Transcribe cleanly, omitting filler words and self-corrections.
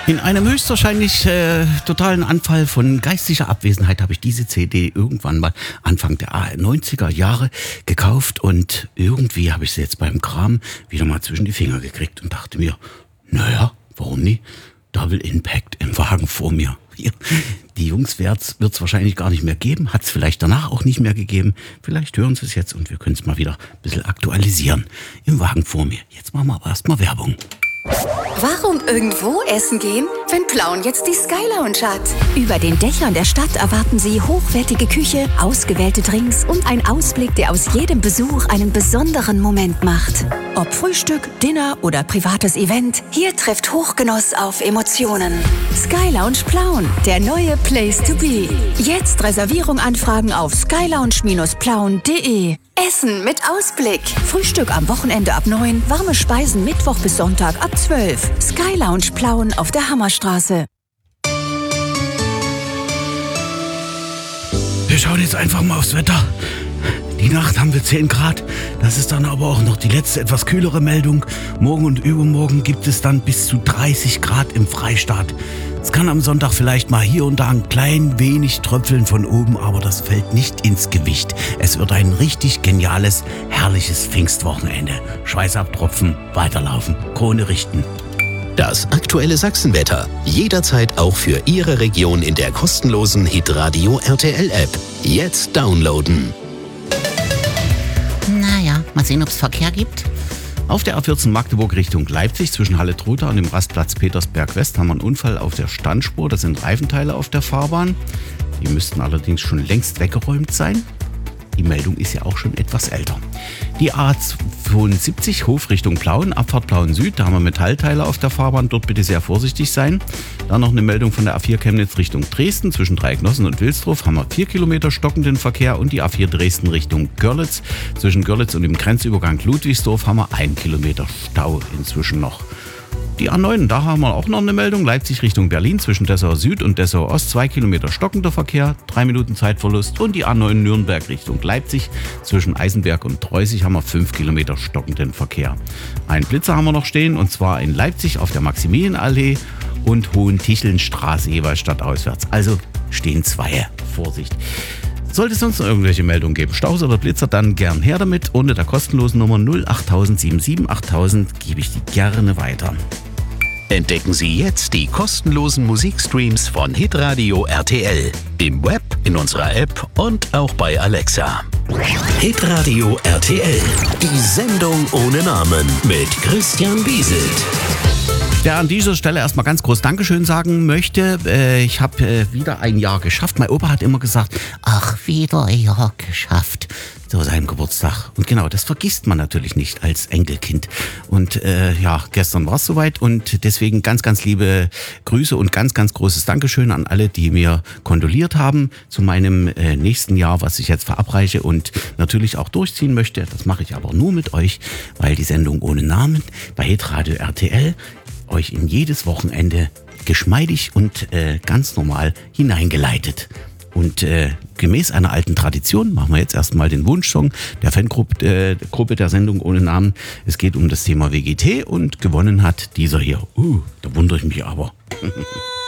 In einem höchstwahrscheinlich totalen Anfall von geistiger Abwesenheit habe ich diese CD irgendwann mal Anfang der 90er Jahre gekauft und irgendwie habe ich sie jetzt beim Kram wieder mal zwischen die Finger gekriegt und dachte mir, naja, warum nicht? Double Impact im Wagen vor mir. Die Jungs wird's wahrscheinlich gar nicht mehr geben, hat's vielleicht danach auch nicht mehr gegeben. Vielleicht hören sie es jetzt und wir können es mal wieder ein bisschen aktualisieren. Im Wagen vor mir. Jetzt machen wir aber erstmal Werbung. Warum irgendwo essen gehen, wenn Plauen jetzt die Sky Lounge hat? Über den Dächern der Stadt erwarten Sie hochwertige Küche, ausgewählte Drinks und einen Ausblick, der aus jedem Besuch einen besonderen Moment macht. Ob Frühstück, Dinner oder privates Event, hier trifft Hochgenuss auf Emotionen. Sky Lounge Plauen, der neue Place to be. Jetzt Reservierung anfragen auf skylounge-plauen.de. Essen mit Ausblick. Frühstück am Wochenende ab 9, warme Speisen Mittwoch bis Sonntag ab 12. Sky Lounge Plauen auf der Hammerstraße. Wir schauen jetzt einfach mal aufs Wetter. Die Nacht haben wir 10 Grad. Das ist dann aber auch noch die letzte etwas kühlere Meldung. Morgen und übermorgen gibt es dann bis zu 30 Grad im Freistaat. Es kann am Sonntag vielleicht mal hier und da ein klein wenig tröpfeln von oben, aber das fällt nicht ins Gewicht. Es wird ein richtig geniales, herrliches Pfingstwochenende. Schweiß abtropfen, weiterlaufen, Krone richten. Das aktuelle Sachsenwetter. Jederzeit auch für Ihre Region in der kostenlosen Hitradio RTL App. Jetzt downloaden. Naja, mal sehen, ob es Verkehr gibt. Auf der A14 Magdeburg Richtung Leipzig zwischen Halle-Truther und dem Rastplatz Petersberg West haben wir einen Unfall auf der Standspur. Das sind Reifenteile auf der Fahrbahn. Die müssten allerdings schon längst weggeräumt sein. Die Meldung ist ja auch schon etwas älter. Die A72 Hof Richtung Plauen, Abfahrt Plauen Süd, da haben wir Metallteile auf der Fahrbahn, dort bitte sehr vorsichtig sein. Dann noch eine Meldung von der A4 Chemnitz Richtung Dresden, zwischen Dreiecknossen und Wilsdruf haben wir 4 Kilometer stockenden Verkehr und die A4 Dresden Richtung Görlitz, zwischen Görlitz und dem Grenzübergang Ludwigsdorf haben wir 1 Kilometer Stau inzwischen noch. Die A9, da haben wir auch noch eine Meldung. Leipzig Richtung Berlin zwischen Dessau Süd und Dessau Ost 2 Kilometer stockender Verkehr, 3 Minuten Zeitverlust. Und die A9 Nürnberg Richtung Leipzig zwischen Eisenberg und Treusig haben wir 5 Kilometer stockenden Verkehr. Einen Blitzer haben wir noch stehen und zwar in Leipzig auf der Maximilianallee und Hohentichelnstraße jeweils stadtauswärts. Also stehen 2. Vorsicht. Sollte es sonst noch irgendwelche Meldungen geben, Staus oder Blitzer, dann gern her damit. Unter der kostenlosen Nummer 08077 8000 gebe ich die gerne weiter. Entdecken Sie jetzt die kostenlosen Musikstreams von Hitradio RTL. Im Web, in unserer App und auch bei Alexa. Hitradio RTL. Die Sendung ohne Namen mit Christian Bieselt. Der an dieser Stelle erstmal ganz groß Dankeschön sagen möchte. Ich habe wieder ein Jahr geschafft. Mein Opa hat immer gesagt, ach, wieder ein Jahr geschafft. So seinen Geburtstag. Und genau, das vergisst man natürlich nicht als Enkelkind. Und gestern war es soweit und deswegen ganz, ganz liebe Grüße und ganz, ganz großes Dankeschön an alle, die mir kondoliert haben zu meinem nächsten Jahr, was ich jetzt verabreiche und natürlich auch durchziehen möchte. Das mache ich aber nur mit euch, weil die Sendung ohne Namen bei Hitradio RTL euch in jedes Wochenende geschmeidig und ganz normal hineingeleitet. Und gemäß einer alten Tradition machen wir jetzt erstmal den Wunschsong der Fangruppe Gruppe der Sendung ohne Namen. Es geht um das Thema WGT und gewonnen hat dieser hier. Da wundere ich mich aber.